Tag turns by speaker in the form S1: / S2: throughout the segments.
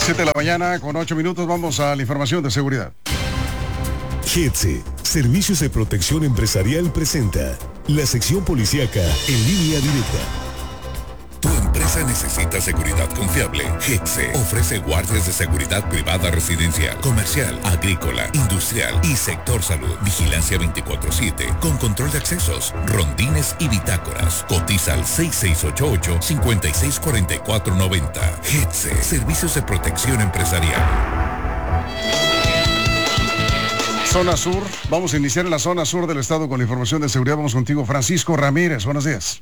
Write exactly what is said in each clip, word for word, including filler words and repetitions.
S1: siete de la mañana con ocho minutos, vamos a la información de seguridad.
S2: G E T S E, Servicios de Protección Empresarial presenta la sección policíaca en línea directa.
S3: Tu empresa necesita seguridad confiable. G E T S E ofrece guardias de seguridad privada residencial, comercial, agrícola, industrial y sector salud. Vigilancia veinticuatro siete con control de accesos, rondines y bitácoras. Cotiza al seis seis ocho ocho, cinco seis cuatro cuatro nueve cero. G E T S E, Servicios de Protección Empresarial.
S1: Zona Sur, vamos a iniciar en la zona sur del estado con la información de seguridad. Vamos contigo, Francisco Ramírez, buenos días.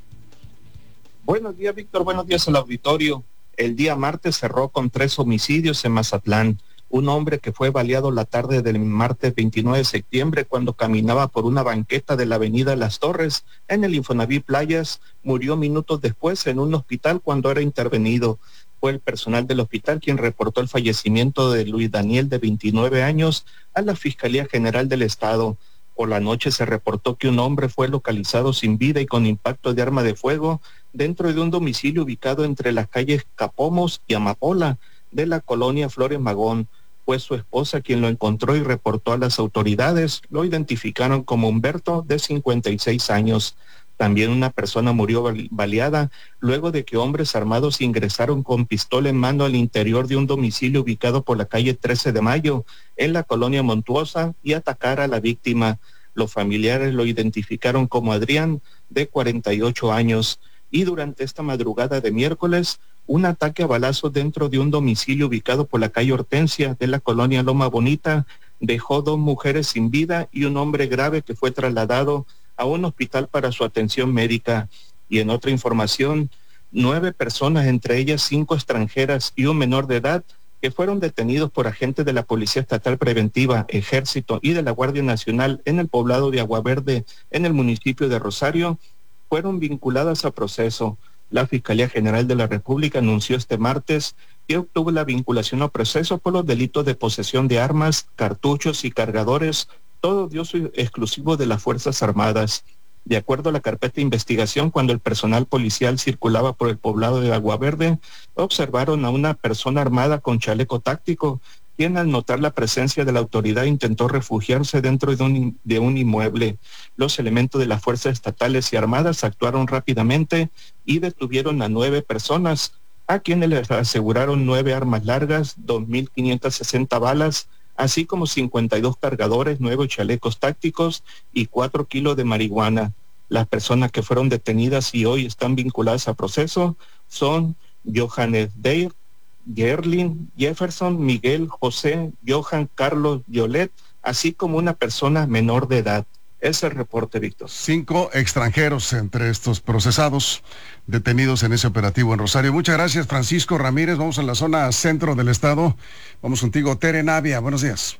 S4: Buenos días, Víctor, buenos días al auditorio. El día martes cerró con tres homicidios en Mazatlán. Un hombre que fue baleado la tarde del martes veintinueve de septiembre cuando caminaba por una banqueta de la avenida Las Torres en el Infonavit Playas, murió minutos después en un hospital cuando era intervenido. Fue el personal del hospital quien reportó el fallecimiento de Luis Daniel, de veintinueve años, a la Fiscalía General del Estado. Por la noche se reportó que un hombre fue localizado sin vida y con impacto de arma de fuego dentro de un domicilio ubicado entre las calles Capomos y Amapola de la colonia Flores Magón. Fue su esposa quien lo encontró y reportó a las autoridades. Lo identificaron como Humberto, de cincuenta y seis años. También una persona murió baleada luego de que hombres armados ingresaron con pistola en mano al interior de un domicilio ubicado por la calle trece de mayo, en la colonia Montuosa, y atacar a la víctima. Los familiares lo identificaron como Adrián, de cuarenta y ocho años. Y durante esta madrugada de miércoles, un ataque a balazos dentro de un domicilio ubicado por la calle Hortensia, de la colonia Loma Bonita, dejó dos mujeres sin vida y un hombre grave que fue trasladado a un hospital para su atención médica. Y en otra información, nueve personas, entre ellas cinco extranjeras y un menor de edad, que fueron detenidos por agentes de la Policía Estatal Preventiva, Ejército y de la Guardia Nacional en el poblado de Agua Verde, en el municipio de Rosario, fueron vinculadas a proceso. La Fiscalía General de la República anunció este martes que obtuvo la vinculación a proceso por los delitos de posesión de armas, cartuchos y cargadores, todo de uso exclusivo de las Fuerzas Armadas. De acuerdo a la carpeta de investigación, cuando el personal policial circulaba por el poblado de Agua Verde, observaron a una persona armada con chaleco táctico, quien al notar la presencia de la autoridad intentó refugiarse dentro de un, de un inmueble. Los elementos de las fuerzas estatales y armadas actuaron rápidamente y detuvieron a nueve personas, a quienes les aseguraron nueve armas largas, dos mil quinientas sesenta balas, así como cincuenta y dos cargadores, nueve chalecos tácticos y cuatro kilos de marihuana. Las personas que fueron detenidas y hoy están vinculadas a proceso son Johannes Deir, Gerlin, Jefferson, Miguel, José, Johan, Carlos, Violet, así como una persona menor de edad. Es el reporte, Víctor.
S1: Cinco extranjeros entre estos procesados detenidos en ese operativo en Rosario. Muchas gracias, Francisco Ramírez. Vamos a la zona centro del estado. Vamos contigo, Tere Navia. Buenos días.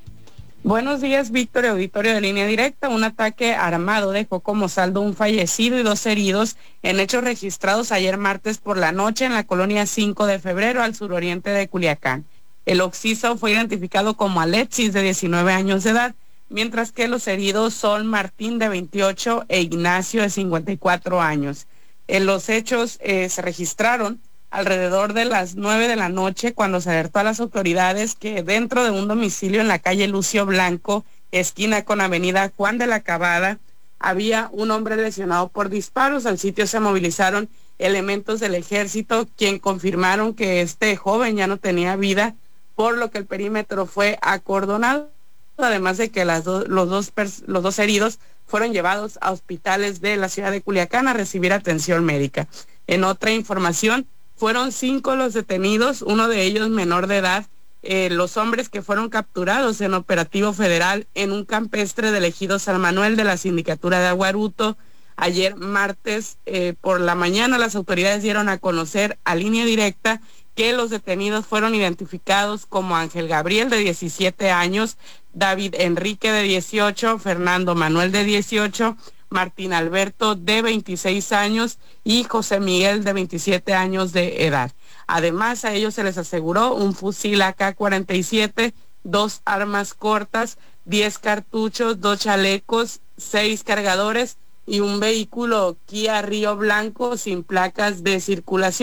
S5: Buenos días, Víctor, auditorio de Línea Directa. Un ataque armado dejó como saldo un fallecido y dos heridos en hechos registrados ayer martes por la noche en la colonia cinco de febrero, al suroriente de Culiacán. El occiso fue identificado como Alexis, de diecinueve años de edad, mientras que los heridos son Martín, de veintiocho, e Ignacio, de cincuenta y cuatro años. En los hechos eh, se registraron alrededor de las nueve de la noche, cuando se alertó a las autoridades que dentro de un domicilio en la calle Lucio Blanco, esquina con avenida Juan de la Cabada, había un hombre lesionado por disparos. Al sitio se movilizaron elementos del ejército, quien confirmaron que este joven ya no tenía vida, por lo que el perímetro fue acordonado, además de que las do, los, dos pers- los dos heridos fueron llevados a hospitales de la ciudad de Culiacán a recibir atención médica. En otra información, fueron cinco los detenidos, uno de ellos menor de edad, eh, los hombres que fueron capturados en operativo federal en un campestre del ejido San Manuel de la sindicatura de Aguaruto. Ayer martes eh, por la mañana las autoridades dieron a conocer a Línea Directa que los detenidos fueron identificados como Ángel Gabriel, de diecisiete años, David Enrique, de dieciocho, Fernando Manuel, de dieciocho, Martín Alberto, de veintiséis años, y José Miguel, de veintisiete años de edad. Además, a ellos se les aseguró un fusil A K cuarenta y siete, dos armas cortas, diez cartuchos, dos chalecos, seis cargadores y un vehículo Kia Río Blanco sin placas de circulación.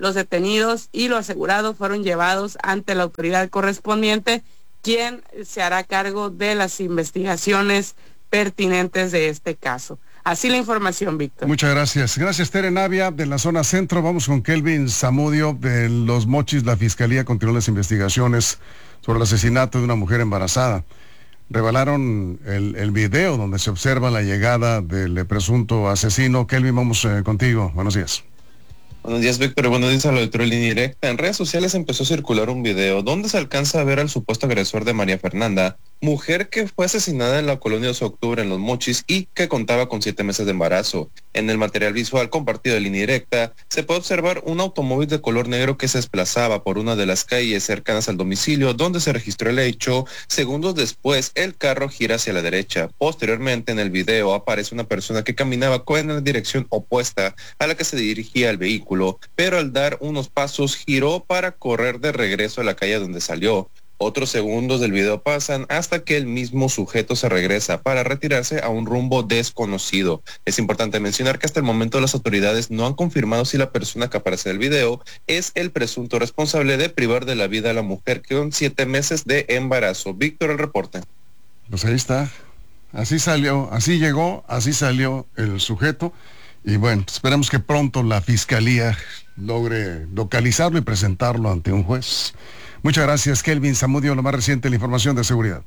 S5: Los detenidos y lo asegurado fueron llevados ante la autoridad correspondiente, quien se hará cargo de las investigaciones pertinentes de este caso. Así la información, Víctor.
S1: Muchas gracias. Gracias, Tere Navia, de la zona centro. Vamos con Kelvin Zamudio, de Los Mochis. La Fiscalía continúa las investigaciones sobre el asesinato de una mujer embarazada. Revelaron el, el video donde se observa la llegada del presunto asesino. Kelvin, vamos eh, contigo. Buenos días.
S6: Buenos días, Víctor. Buenos días a la auditoría Línea Directa. En redes sociales empezó a circular un video donde se alcanza a ver al supuesto agresor de María Fernanda, mujer que fue asesinada en la colonia dos de octubre en Los Mochis y que contaba con siete meses de embarazo. En el material visual compartido de Línea Directa se puede observar un automóvil de color negro que se desplazaba por una de las calles cercanas al domicilio donde se registró el hecho. Segundos después, el carro gira hacia la derecha. Posteriormente, en el video aparece una persona que caminaba en la dirección opuesta a la que se dirigía el vehículo, pero al dar unos pasos giró para correr de regreso a la calle donde salió. Otros segundos del video pasan hasta que el mismo sujeto se regresa para retirarse a un rumbo desconocido. Es importante mencionar que hasta el momento las autoridades no han confirmado si la persona que aparece en el video es el presunto responsable de privar de la vida a la mujer con siete meses de embarazo. Víctor, el reporte.
S1: Pues ahí está. Así salió, así llegó, así salió el sujeto. Y bueno, esperemos que pronto la Fiscalía logre localizarlo y presentarlo ante un juez. Muchas gracias, Kelvin Zamudio, lo más reciente, la información de seguridad.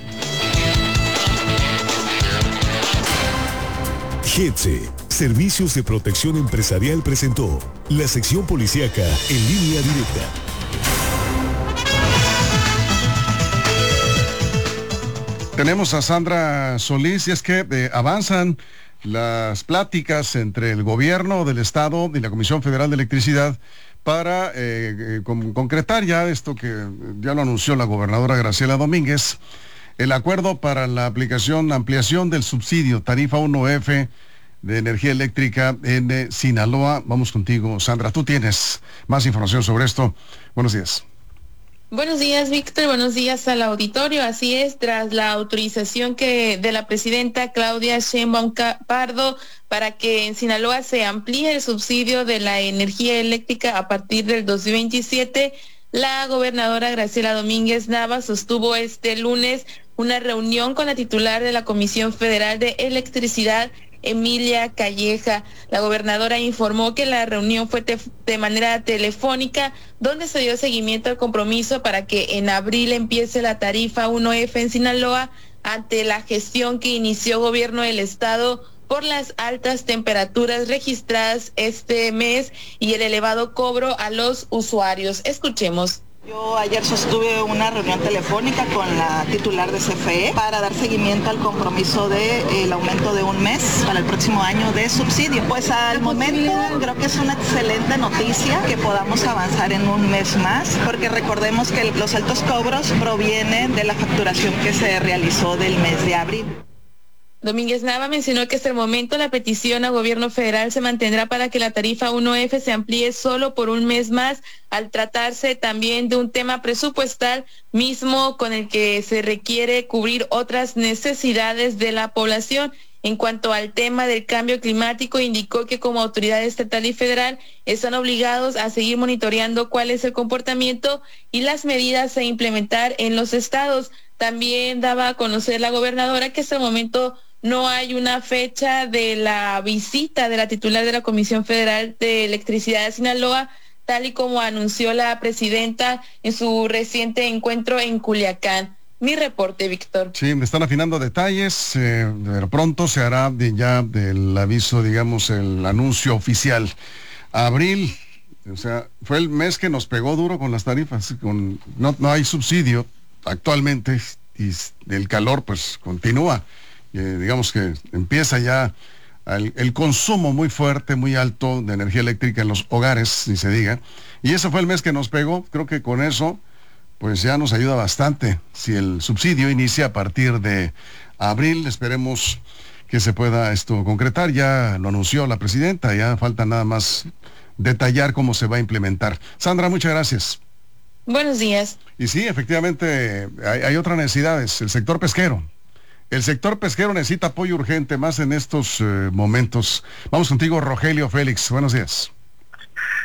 S2: G E T S E, Servicios de Protección Empresarial, presentó la sección policíaca en Línea Directa.
S1: Tenemos a Sandra Solís y es que eh, avanzan las pláticas entre el gobierno del estado y la Comisión Federal de Electricidad para eh, eh, con, concretar ya esto que ya lo anunció la gobernadora Graciela Domínguez, el acuerdo para la aplicación, ampliación del subsidio tarifa uno F de energía eléctrica en eh, Sinaloa. Vamos contigo, Sandra, tú tienes más información sobre esto. Buenos días.
S7: Buenos días, Víctor. Buenos días al auditorio. Así es, tras la autorización que de la presidenta Claudia Sheinbaum Pardo para que en Sinaloa se amplíe el subsidio de la energía eléctrica a partir del dos mil veintisiete, la gobernadora Graciela Domínguez Nava sostuvo este lunes una reunión con la titular de la Comisión Federal de Electricidad, Emilia Calleja. La gobernadora informó que la reunión fue te- de manera telefónica, donde se dio seguimiento al compromiso para que en abril empiece la tarifa uno F en Sinaloa ante la gestión que inició gobierno del estado por las altas temperaturas registradas este mes y el elevado cobro a los usuarios. Escuchemos.
S8: Yo ayer sostuve una reunión telefónica con la titular de C F E para dar seguimiento al compromiso del aumento de un mes para el próximo año de subsidio. Pues al momento creo que es una excelente noticia que podamos avanzar en un mes más, porque recordemos que los altos cobros provienen de la facturación que se realizó del mes de abril.
S7: Domínguez Nava mencionó que hasta el momento la petición al gobierno federal se mantendrá para que la tarifa uno F se amplíe solo por un mes más, al tratarse también de un tema presupuestal mismo con el que se requiere cubrir otras necesidades de la población. En cuanto al tema del cambio climático, indicó que como autoridad estatal y federal están obligados a seguir monitoreando cuál es el comportamiento y las medidas a implementar en los estados. También daba a conocer la gobernadora que hasta el momento no hay una fecha de la visita de la titular de la Comisión Federal de Electricidad de Sinaloa, tal y como anunció la presidenta en su reciente encuentro en Culiacán. Mi reporte, Víctor.
S1: Sí, me están afinando detalles, eh, pero pronto se hará de, ya del aviso, digamos, el anuncio oficial. Abril, o sea, fue el mes que nos pegó duro con las tarifas, con no, no hay subsidio actualmente y el calor pues continúa. Eh, digamos que empieza ya el, el consumo muy fuerte, muy alto de energía eléctrica en los hogares, ni se diga. Y ese fue el mes que nos pegó. Creo que con eso pues ya nos ayuda bastante. Si el subsidio inicia a partir de abril, esperemos que se pueda esto concretar. Ya lo anunció la presidenta, ya falta nada más detallar cómo se va a implementar. Sandra, muchas gracias.
S7: Buenos días.
S1: Y sí, efectivamente, hay, hay otras necesidades. El sector pesquero. El sector pesquero necesita apoyo urgente, más en estos eh, momentos. Vamos contigo, Rogelio Félix. Buenos días.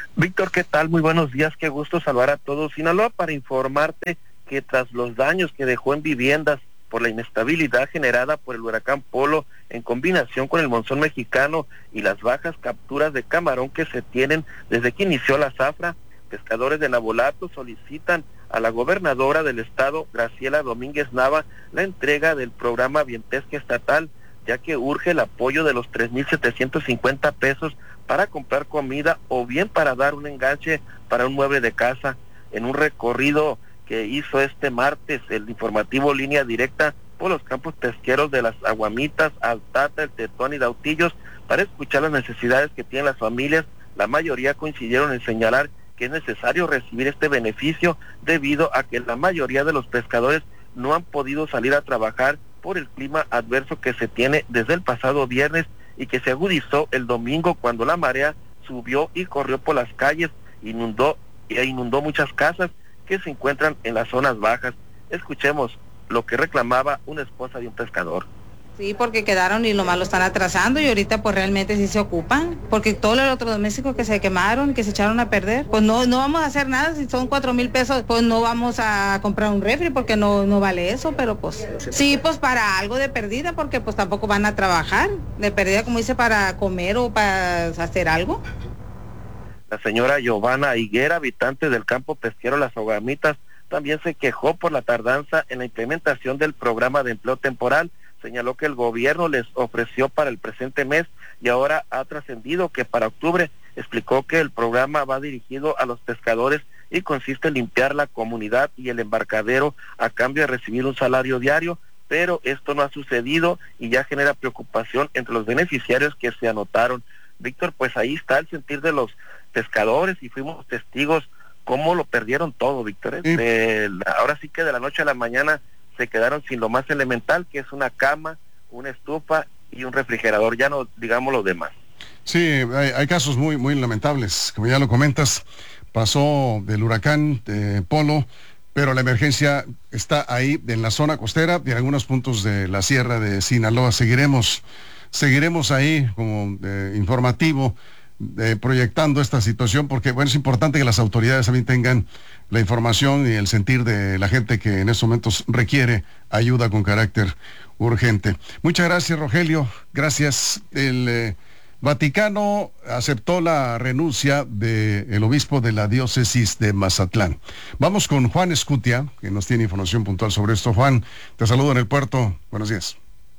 S9: Víctor, ¿qué tal? Muy buenos días, qué gusto saludar a todos. Sinaloa, para informarte que tras los daños que dejó en viviendas por la inestabilidad generada por el huracán Polo, en combinación con el monzón mexicano y las bajas capturas de camarón que se tienen desde que inició la zafra, pescadores de Navolato solicitan a la gobernadora del estado, Graciela Domínguez Nava, la entrega del programa Bienpesca estatal, ya que urge el apoyo de los tres mil setecientos cincuenta pesos para comprar comida o bien para dar un enganche para un mueble de casa. En un recorrido que hizo este martes el informativo Línea Directa por los campos pesqueros de las Aguamitas, Altata, El Tetón y Dautillos, para escuchar las necesidades que tienen las familias, la mayoría coincidieron en señalar que es necesario recibir este beneficio debido a que la mayoría de los pescadores no han podido salir a trabajar por el clima adverso que se tiene desde el pasado viernes y que se agudizó el domingo cuando la marea subió y corrió por las calles, inundó e inundó muchas casas que se encuentran en las zonas bajas. Escuchemos lo que reclamaba una esposa de un pescador.
S10: Sí, porque quedaron y nomás lo están atrasando y ahorita pues realmente sí se ocupan, porque todo el electrodoméstico que se quemaron, que se echaron a perder, pues no no vamos a hacer nada. Si son cuatro mil pesos, pues no vamos a comprar un refri porque no no vale eso, pero pues sí, pues para algo de perdida, porque pues tampoco van a trabajar, de perdida como dice, para comer o para hacer algo.
S9: La señora Giovanna Higuera, habitante del campo pesquero Las Aguamitas, también se quejó por la tardanza en la implementación del programa de empleo temporal. Señaló que el gobierno les ofreció para el presente mes y ahora ha trascendido que para octubre. Explicó que el programa va dirigido a los pescadores y consiste en limpiar la comunidad y el embarcadero a cambio de recibir un salario diario, pero esto no ha sucedido y ya genera preocupación entre los beneficiarios que se anotaron. Víctor, pues ahí está el sentir de los pescadores y fuimos testigos cómo lo perdieron todo, Víctor. Sí. De, ahora sí que de la noche a la mañana se quedaron sin lo más elemental, que es una cama, una estufa y un refrigerador, ya no digamos lo demás.
S1: Sí, hay, hay casos muy muy lamentables, como ya lo comentas, pasó del huracán de Polo, pero la emergencia está ahí en la zona costera y en algunos puntos de la sierra de Sinaloa. Seguiremos, seguiremos ahí como eh, informativo, eh, proyectando esta situación, porque bueno, es importante que las autoridades también tengan la información y el sentir de la gente que en estos momentos requiere ayuda con carácter urgente. Muchas gracias, Rogelio. Gracias. El eh, Vaticano aceptó la renuncia del obispo de la diócesis de Mazatlán. Vamos con Juan Escutia, que nos tiene información puntual sobre esto. Juan, te saludo en el puerto. Buenos días.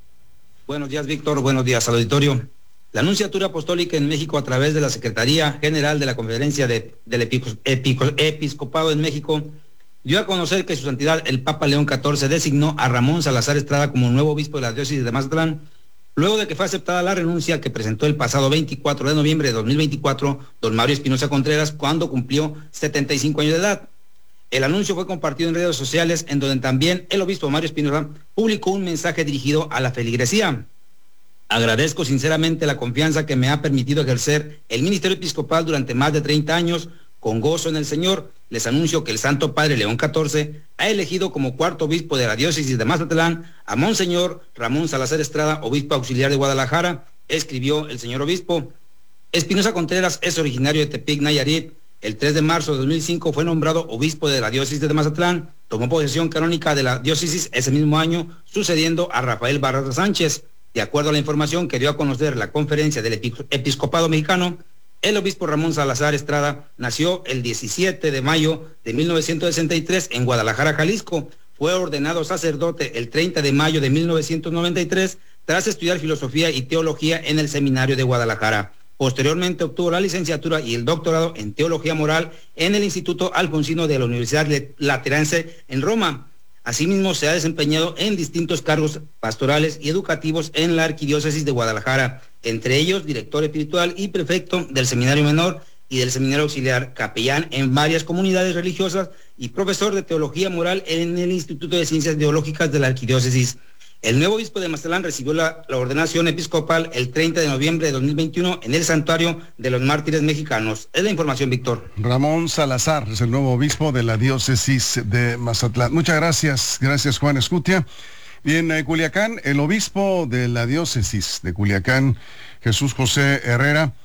S11: Buenos días, Víctor. Buenos días al auditorio. La Nunciatura Apostólica en México, a través de la Secretaría General de la Conferencia de, del Episcopado Epico, Episcopado en México, dio a conocer que su santidad el Papa León catorce designó a Ramón Salazar Estrada como nuevo obispo de la diócesis de Mazatlán, luego de que fue aceptada la renuncia que presentó el pasado veinticuatro de noviembre de dos mil veinticuatro don Mario Espinosa Contreras, cuando cumplió setenta y cinco años de edad. El anuncio fue compartido en redes sociales, en donde también el obispo Mario Espinosa publicó un mensaje dirigido a la feligresía. Agradezco sinceramente la confianza que me ha permitido ejercer el ministerio episcopal durante más de treinta años, con gozo en el Señor. Les anuncio que el Santo Padre León catorce ha elegido como cuarto obispo de la diócesis de Mazatlán a Monseñor Ramón Salazar Estrada, obispo auxiliar de Guadalajara, escribió el señor obispo. Espinosa Contreras es originario de Tepic, Nayarit. El tres de marzo de dos mil cinco fue nombrado obispo de la diócesis de Mazatlán. Tomó posesión canónica de la diócesis ese mismo año, sucediendo a Rafael Barraza Sánchez. De acuerdo a la información que dio a conocer la Conferencia del Episcopado Mexicano, el obispo Ramón Salazar Estrada nació el diecisiete de mayo de mil novecientos sesenta y tres en Guadalajara, Jalisco. Fue ordenado sacerdote el treinta de mayo de mil novecientos noventa y tres tras estudiar filosofía y teología en el Seminario de Guadalajara. Posteriormente obtuvo la licenciatura y el doctorado en teología moral en el Instituto Alfonsino de la Universidad Lateranense en Roma. Asimismo, se ha desempeñado en distintos cargos pastorales y educativos en la Arquidiócesis de Guadalajara, entre ellos director espiritual y prefecto del Seminario Menor y del Seminario Auxiliar, capellán en varias comunidades religiosas y profesor de teología moral en el Instituto de Ciencias Teológicas de la Arquidiócesis. El nuevo obispo de Mazatlán recibió la, la ordenación episcopal el treinta de noviembre de dos mil veintiuno en el Santuario de los Mártires Mexicanos. Es la información, Víctor.
S1: Ramón Salazar es el nuevo obispo de la diócesis de Mazatlán. Muchas gracias. Gracias, Juan Escutia. Y en eh, Culiacán, el obispo de la diócesis de Culiacán, Jesús José Herrera,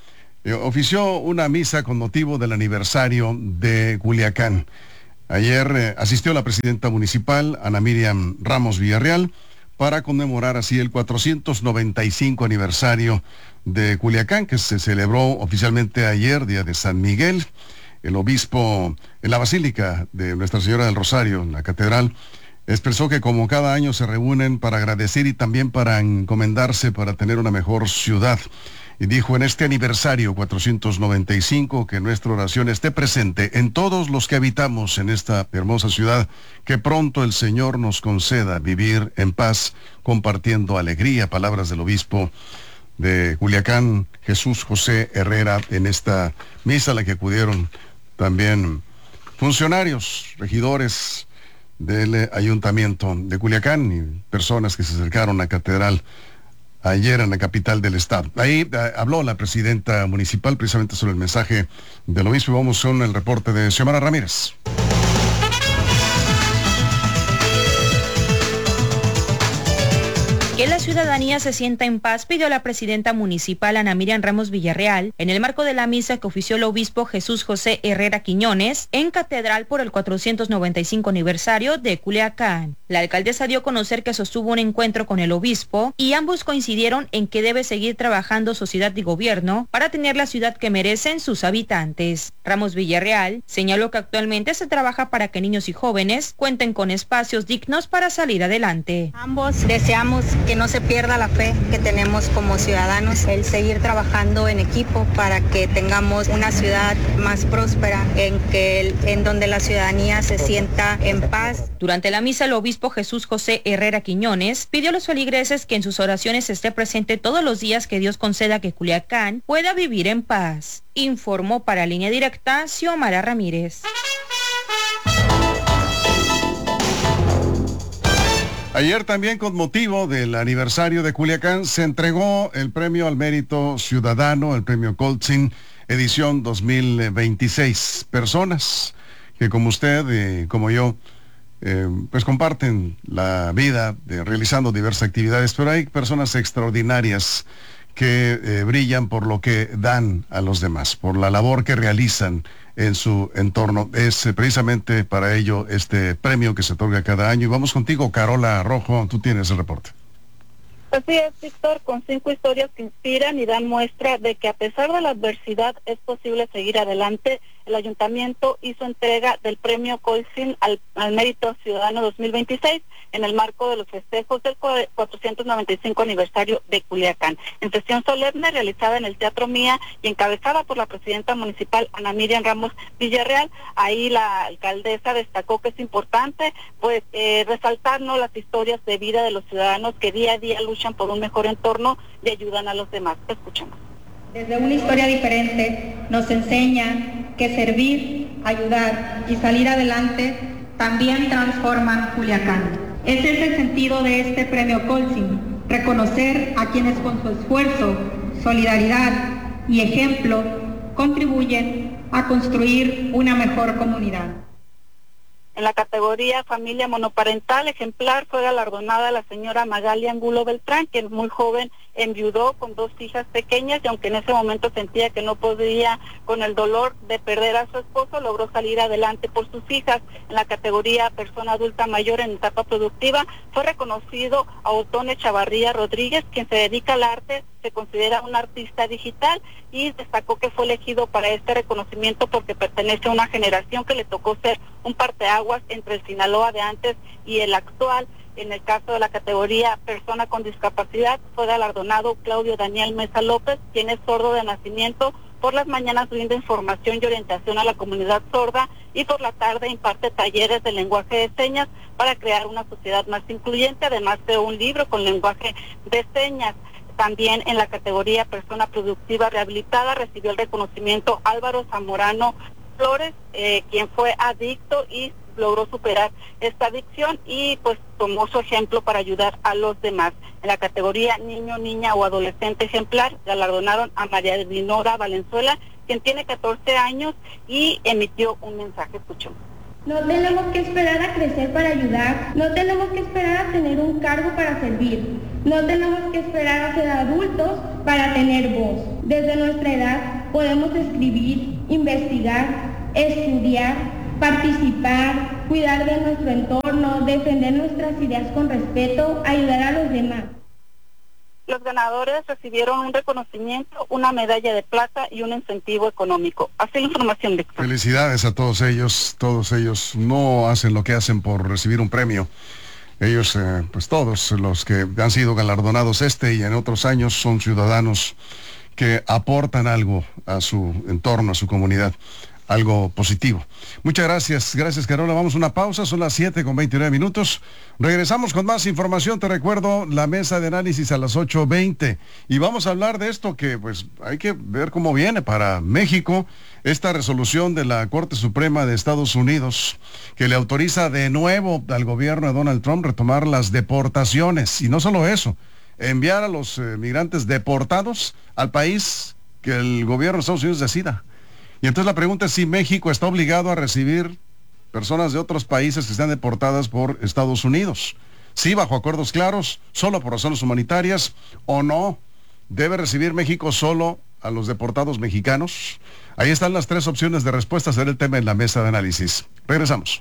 S1: eh, ofició una misa con motivo del aniversario de Culiacán. Ayer eh, asistió la presidenta municipal, Ana Miriam Ramos Villarreal, para conmemorar así el cuatrocientos noventa y cinco aniversario de Culiacán, que se celebró oficialmente ayer, día de San Miguel. El obispo en la Basílica de Nuestra Señora del Rosario, en la catedral, expresó que como cada año se reúnen para agradecer y también para encomendarse para tener una mejor ciudad. Y dijo en este aniversario cuatrocientos noventa y cinco que nuestra oración esté presente en todos los que habitamos en esta hermosa ciudad, que pronto el Señor nos conceda vivir en paz, compartiendo alegría. Palabras del obispo de Culiacán, Jesús José Herrera, en esta misa a la que acudieron también funcionarios, regidores del ayuntamiento de Culiacán y personas que se acercaron a la catedral ayer en la capital del estado. Ahí eh, habló la presidenta municipal precisamente sobre el mensaje del obispo. Vamos con el reporte de Xiomara Ramírez.
S12: Que la ciudadanía se sienta en paz, pidió la presidenta municipal Ana Miriam Ramos Villarreal en el marco de la misa que ofició el obispo Jesús José Herrera Quiñones en catedral por el cuatrocientos noventa y cinco aniversario de Culiacán. La alcaldesa dio a conocer que sostuvo un encuentro con el obispo y ambos coincidieron en que debe seguir trabajando sociedad y gobierno para tener la ciudad que merecen sus habitantes. Ramos Villarreal señaló que actualmente se trabaja para que niños y jóvenes cuenten con espacios dignos para salir adelante.
S13: Ambos deseamos que no se pierda la fe que tenemos como ciudadanos, el seguir trabajando en equipo para que tengamos una ciudad más próspera, en que en donde la ciudadanía se sienta en paz.
S12: Durante la misa, el obispo Jesús José Herrera Quiñones pidió a los feligreses que en sus oraciones esté presente todos los días que Dios conceda que Culiacán pueda vivir en paz. Informó para Línea Directa Xiomara Ramírez.
S1: Ayer también, con motivo del aniversario de Culiacán, se entregó el premio al mérito ciudadano, el premio Coltzin, edición dos mil veintiséis. Personas que como usted y como yo, eh, pues comparten la vida de, realizando diversas actividades, pero hay personas extraordinarias que eh, brillan por lo que dan a los demás, por la labor que realizan en su entorno. Es eh, precisamente para ello este premio que se otorga cada año. Y vamos contigo, Carola Rojo, tú tienes el reporte.
S14: Así es, Víctor, con cinco historias que inspiran y dan muestra de que a pesar de la adversidad es posible seguir adelante. El ayuntamiento hizo entrega del premio Coltzin al, al Mérito Ciudadano dos mil veintiséis en el marco de los festejos del cuatrocientos noventa y cinco aniversario de Culiacán. En sesión solemne realizada en el Teatro Mía y encabezada por la presidenta municipal Ana Miriam Ramos Villarreal, ahí la alcaldesa destacó que es importante pues eh, resaltar ¿no? las historias de vida de los ciudadanos que día a día luchan por un mejor entorno y ayudan a los demás. Escuchemos.
S15: Desde una historia diferente nos enseña que servir, ayudar y salir adelante también transforman Culiacán. Ese es el sentido de este premio Coltzin, reconocer a quienes con su esfuerzo, solidaridad y ejemplo contribuyen a construir una mejor comunidad.
S14: En la categoría familia monoparental ejemplar fue galardonada la señora Magali Angulo Beltrán, que muy joven enviudó con dos hijas pequeñas y aunque en ese momento sentía que no podía con el dolor de perder a su esposo, logró salir adelante por sus hijas. En la categoría persona adulta mayor en etapa productiva fue reconocido a Otone Chavarría Rodríguez, quien se dedica al arte, se considera un artista digital y destacó que fue elegido para este reconocimiento porque pertenece a una generación que le tocó ser un parteaguas entre el Sinaloa de antes y el actual. En el caso de la categoría persona con discapacidad fue galardonado Claudio Daniel Mesa López, quien es sordo de nacimiento. Por las mañanas brinda información y orientación a la comunidad sorda y por la tarde imparte talleres de lenguaje de señas para crear una sociedad más incluyente, además de un libro con lenguaje de señas. También en la categoría persona productiva rehabilitada recibió el reconocimiento Álvaro Zamorano Flores, eh, quien fue adicto y logró superar esta adicción y pues tomó su ejemplo para ayudar a los demás. En la categoría niño, niña o adolescente ejemplar galardonaron a María Dinora Valenzuela, quien tiene catorce años y emitió un mensaje. Escuchemos.
S15: No tenemos que esperar a crecer para ayudar, no tenemos que esperar a tener un cargo para servir, no tenemos que esperar a ser adultos para tener voz. Desde nuestra edad podemos escribir, investigar, estudiar, participar, cuidar de nuestro entorno, defender nuestras ideas con respeto, ayudar a los demás.
S14: Los ganadores recibieron un reconocimiento, una medalla de plata y un incentivo económico. Así la información, Víctor.
S1: Felicidades a todos ellos. Todos ellos no hacen lo que hacen por recibir un premio. Ellos, eh, pues todos los que han sido galardonados este y en otros años son ciudadanos que aportan algo a su entorno, a su comunidad. Algo positivo. Muchas gracias, gracias Carola. Vamos a una pausa, son las siete con veintinueve minutos. Regresamos con más información. Te recuerdo la mesa de análisis a las ocho veinte. Y vamos a hablar de esto que pues hay que ver cómo viene para México. Esta resolución de la Corte Suprema de Estados Unidos que le autoriza de nuevo al gobierno de Donald Trump retomar las deportaciones. Y no solo eso, enviar a los eh, migrantes deportados al país que el gobierno de Estados Unidos decida. Y entonces la pregunta es si México está obligado a recibir personas de otros países que están deportadas por Estados Unidos. Sí, bajo acuerdos claros, solo por razones humanitarias, o no. ¿Debe recibir México solo a los deportados mexicanos? Ahí están las tres opciones de respuesta. Será el tema en la mesa de análisis. Regresamos.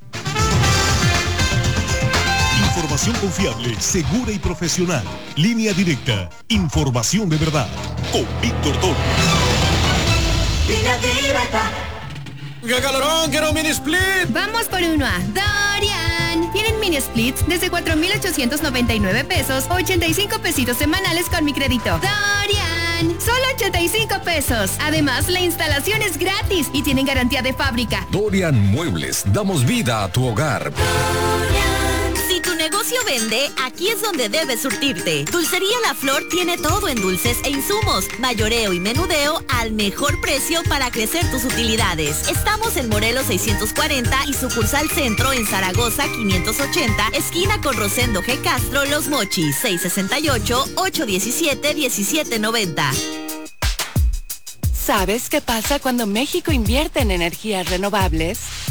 S2: Información confiable, segura y profesional. Línea directa. Información de verdad. Con Víctor Toro.
S16: Línea directa.
S17: ¡Qué calorón! ¡Quiero un mini split!
S18: Vamos por uno a Dorian. Tienen mini splits desde cuatro mil ochocientos noventa y nueve pesos, ochenta y cinco pesitos semanales con mi crédito. Dorian. Solo ochenta y cinco pesos. Además, la instalación es gratis y tienen garantía de fábrica.
S19: Dorian Muebles. Damos vida a tu hogar.
S20: Dorian. Si tu negocio vende, aquí es donde debes surtirte. Dulcería La Flor tiene todo en dulces e insumos, mayoreo y menudeo al mejor precio para crecer tus utilidades. Estamos en Morelos seiscientos cuarenta y sucursal Centro en Zaragoza quinientos ochenta, esquina con Rosendo G. Castro, Los Mochis, seis sesenta y ocho, ocho diecisiete, diecisiete noventa.
S21: ¿Sabes qué pasa cuando México invierte en energías renovables?